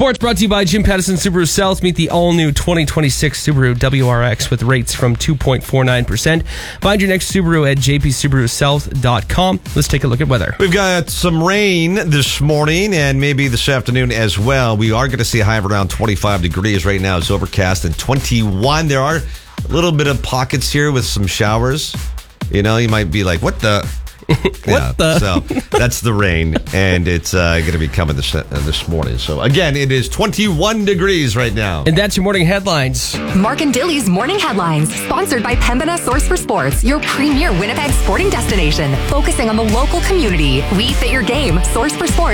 Sports brought to you by Jim Pattison Subaru South. Meet the all-new 2026 Subaru WRX with rates from 2.49%. Find your next Subaru at jpsubarusouth.com. Let's take a look at weather. We've got some rain this morning and maybe this afternoon as well. We are going to see a high of around 25 degrees. Right now it's overcast and 21. There are a little bit of pockets here with some showers. You know, you might be like, what the... So that's the rain, and it's going to be coming this morning. So again, it is 21 degrees right now. And that's your morning headlines. Mark and Dilly's Morning Headlines, sponsored by Pembina Source for Sports, your premier Winnipeg sporting destination, focusing on the local community. We fit your game. Source for Sports.